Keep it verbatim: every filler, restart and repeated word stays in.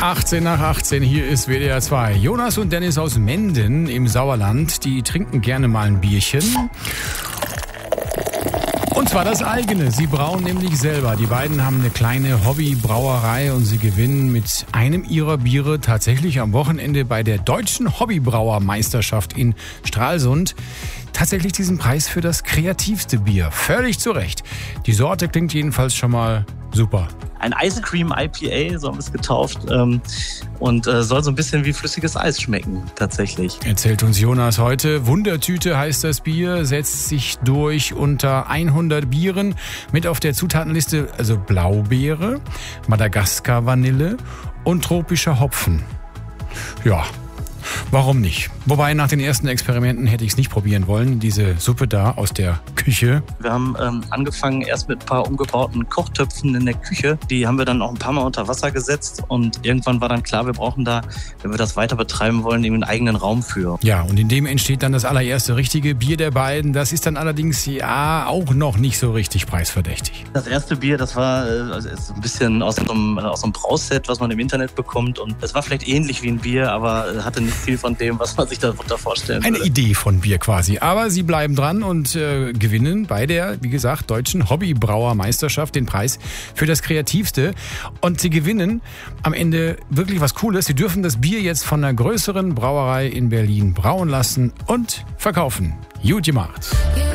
achtzehn nach achtzehn, hier ist W D R zwei. Jonas und Dennis aus Menden im Sauerland, die trinken gerne mal ein Bierchen. Und zwar das eigene. Sie brauen nämlich selber. Die beiden haben eine kleine Hobbybrauerei und sie gewinnen mit einem ihrer Biere tatsächlich am Wochenende bei der Deutschen Hobbybrauermeisterschaft in Stralsund tatsächlich diesen Preis für das kreativste Bier. Völlig zu Recht. Die Sorte klingt jedenfalls schon mal super. Ein Ice Cream I P A, so haben wir es getauft, ähm, und äh, soll so ein bisschen wie flüssiges Eis schmecken, tatsächlich. Erzählt uns Jonas heute. Wundertüte heißt das Bier, setzt sich durch unter hundert Bieren mit auf der Zutatenliste, also Blaubeere, Madagaskar-Vanille und tropischer Hopfen. Ja, warum nicht? Wobei, nach den ersten Experimenten hätte ich es nicht probieren wollen, diese Suppe da aus der Küche. Wir haben ähm, angefangen erst mit ein paar umgebauten Kochtöpfen in der Küche. Die haben wir dann auch ein paar Mal unter Wasser gesetzt und irgendwann war dann klar, wir brauchen da, wenn wir das weiter betreiben wollen, eben einen eigenen Raum für. Ja, und in dem entsteht dann das allererste richtige Bier der beiden. Das ist dann allerdings ja auch noch nicht so richtig preisverdächtig. Das erste Bier, das war äh, also ist ein bisschen aus so einem, aus so einem Brauset, was man im Internet bekommt, und es war vielleicht ähnlich wie ein Bier, aber hatte nicht viel von dem, was man sich darunter vorstellen Eine würde. Idee von Bier quasi. Aber sie bleiben dran und äh, gewinnen bei der, wie gesagt, Deutschen Hobbybrauermeisterschaft den Preis für das Kreativste. Und sie gewinnen am Ende wirklich was Cooles. Sie dürfen das Bier jetzt von einer größeren Brauerei in Berlin brauen lassen und verkaufen. Gut gemacht.